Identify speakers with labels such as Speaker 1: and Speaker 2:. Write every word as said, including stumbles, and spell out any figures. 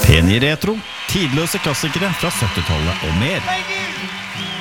Speaker 1: P ni Retro, tidløse klassikere fra syttitallet og mer.